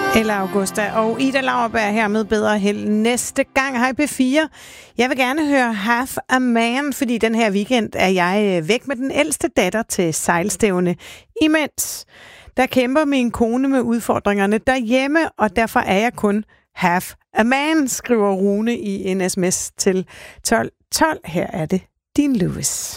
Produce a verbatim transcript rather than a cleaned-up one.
Ella Augusta og Ida Lauerberg her med bedre held næste gang. Hej P fire. Jeg vil gerne høre Half a Man, fordi den her weekend er jeg væk med den ældste datter til sejlstævne. Imens der kæmper min kone med udfordringerne derhjemme, og derfor er jeg kun half a man, skriver Rune i en sms til tolv tolv. Her er det din Lewis.